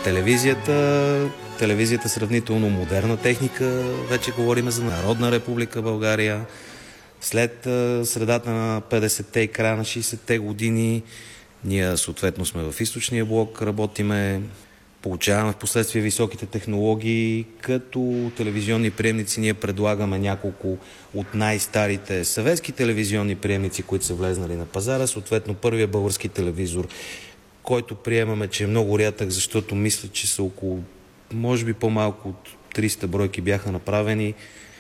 Телевизията сравнително модерна техника, вече говорим за Народна република България. След средата на 50-те и края на 60-те години ние съответно сме в източния блок, работиме, получаваме в последствие високите технологии. Като телевизионни приемници ние предлагаме няколко от най-старите съветски телевизионни приемници, които са влезнали на пазара. Съответно първия български телевизор, който приемаме, че е много рядък, защото мисля, че са около, може би по-малко от 300 бройки бяха направени.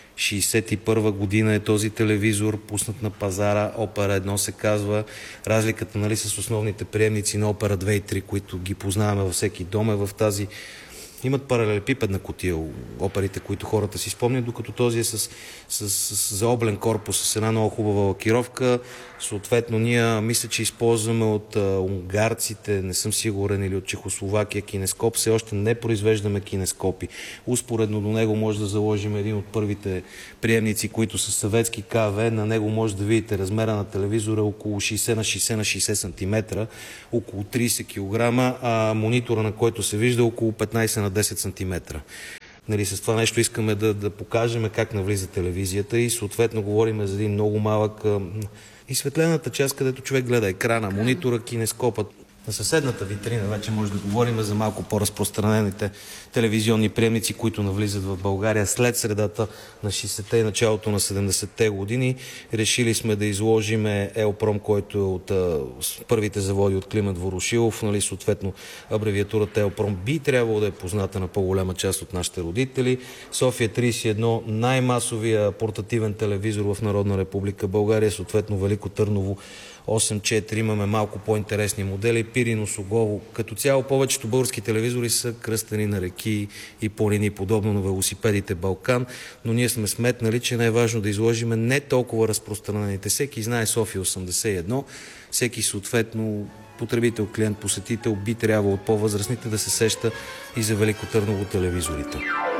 61 година е този телевизор, пуснат на пазара, Опера 1 се казва. Разликата, с основните приемници на Опера 2 и 3, които ги познаваме във всеки дом, е в тази. Имат паралелепипедна кутия оперите, които хората си спомнят, докато този е с заоблен корпус, с една много хубава лакировка. Съответно, ние мисля, че използваме от унгарците, не съм сигурен, или от Чехословакия кинескоп. Все още не произвеждаме кинескопи. Успоредно до него може да заложим един от първите приемници, които са съветски КВ. На него може да видите размера на телевизора около 60 на 60 на 60 см, около 30 кг, а монитора, на който се вижда, около 15 на 10 см. С това нещо искаме да покажем как навлиза телевизията и съответно говорим за един много малък изсветлената част, където човек гледа екрана, монитора, кинескопът. На съседната витрина вече може да говорим за малко по-разпространените телевизионни приемници, които навлизат в България след средата на 60-те и началото на 70-те години. Решили сме да изложим Елпром, който е от първите заводи от Климент Ворошилов. Съответно, абревиатурата Елпром би трябвало да е позната на по-голяма част от нашите родители. София 31, най-масовия портативен телевизор в Народна република България. Съответно, Велико Търново 8.4, имаме малко по-интересни модели. Пирин, Осогово. Като цяло повечето български телевизори са кръстени на реки и планини, подобно на велосипедите Балкан, но ние сме сметнали, че най-важно да изложим не толкова разпространените. Всеки знае София 81, всеки съответно потребител, клиент, посетител би трябвало от по-възрастните да се сеща и за Велико Търново телевизорите.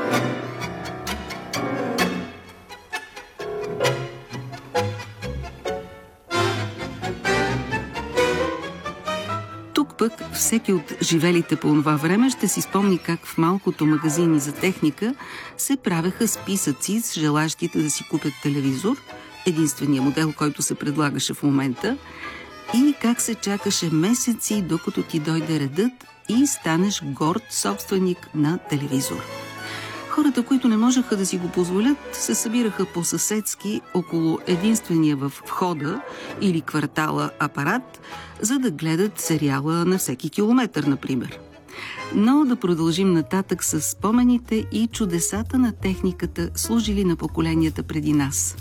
Пък всеки от живелите по това време ще си спомни как в малкото магазини за техника се правеха списъци с желащите да си купят телевизор, единствения модел, който се предлагаше в момента, и как се чакаше месеци, докато ти дойде редът и станеш горд собственик на телевизор. Хората, които не можеха да си го позволят, се събираха по-съседски около единствения в входа или квартала апарат, за да гледат сериала на всеки километър, например. Но да продължим нататък с спомените и чудесата на техниката, служили на поколенията преди нас.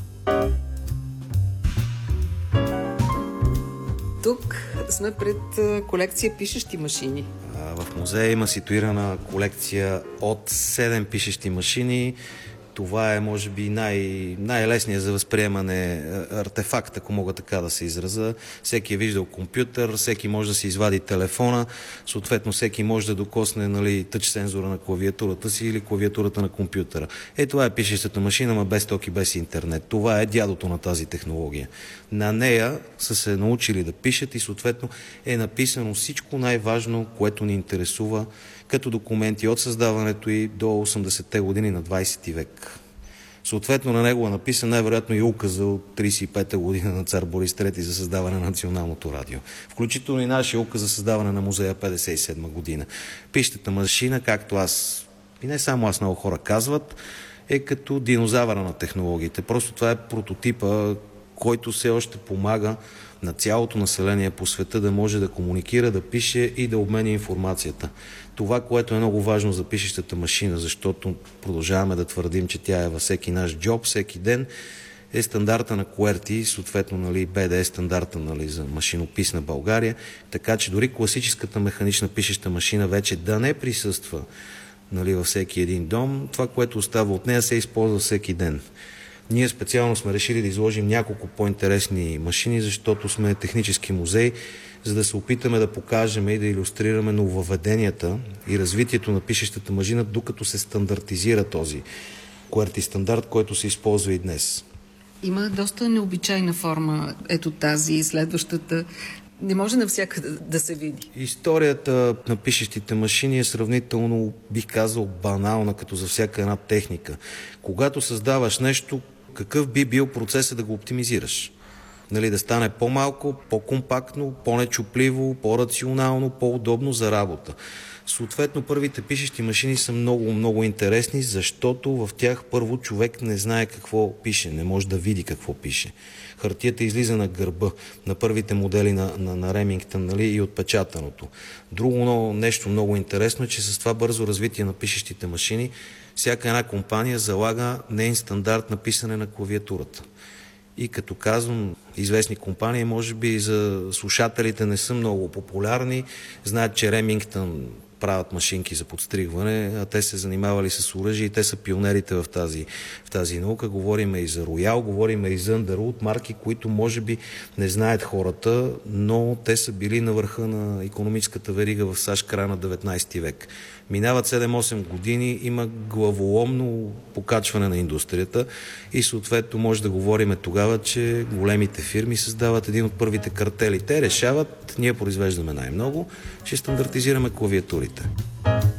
Тук сме пред колекция пишещи машини. В музея има ситуирана колекция от 7 пишещи машини. Това е, може би, най-лесният за възприемане артефакт, ако мога така да се израза. Всеки е виждал компютър, всеки може да си извади телефона, съответно всеки може да докосне тъч сензора на клавиатурата си или клавиатурата на компютъра. Това е пишещата машина, ма без ток и без интернет. Това е дядото на тази технология. На нея са се научили да пишат и съответно е написано всичко най-важно, което ни интересува като документи от създаването и до 80-те години на 20 век. Съответно на него е написан най-вероятно и указа от 35-та година на цар Борис III за създаване на Националното радио. Включително и нашия указ за създаване на музея 57 година. Пишещата машина, както аз, и не само аз, много хора казват, е като динозавъра на технологиите. Просто това е прототипа, който все още помага на цялото население по света да може да комуникира, да пише и да обменя информацията. Това, което е много важно за пишещата машина, защото продължаваме да твърдим, че тя е във всеки наш джоб, всеки ден, е стандарта на QWERTY, съответно BD стандарта за машинопис на България, така че дори класическата механична пишеща машина вече да не присъства във всеки един дом, това, което остава от нея, се използва всеки ден. Ние специално сме решили да изложим няколко по-интересни машини, защото сме технически музей, за да се опитаме да покажем и да илюстрираме нововъведенията и развитието на пишещата машина, докато се стандартизира този QWERTY стандарт, който се използва и днес. Има доста необичайна форма, ето тази и следващата. не може навсякъде да се види. Историята на пишещите машини е сравнително, бих казал, банална, като за всяка една техника. Когато създаваш нещо, какъв би бил процесът да го оптимизираш? Да стане по-малко, по-компактно, по-нечупливо, по-рационално, по-удобно за работа. Съответно, първите пишещи машини са много, много интересни, защото в тях първо човек не знае какво пише, не може да види какво пише. Хартията излиза на гърба на първите модели на Ремингтън, и отпечатаното. Друго нещо много интересно е, че с това бързо развитие на пишещите машини всяка една компания залага нейн стандарт на писане на клавиатурата. И като казвам, известни компании, може би за слушателите не са много популярни. Знаят, че Ремингтън правят машинки за подстригване, а те се занимавали с оръжие и те са пионерите в тази наука. Говориме и за Роял, говориме и за Underwood, марки, които може би не знаят хората, но те са били на върха на икономическата верига в САЩ края на 19 век. Минават 7-8 години, има главоломно покачване на индустрията и съответно може да говорим тогава, че големите фирми създават един от първите картели. Те решават, ние произвеждаме най-много, ще стандартизираме клавиатурите.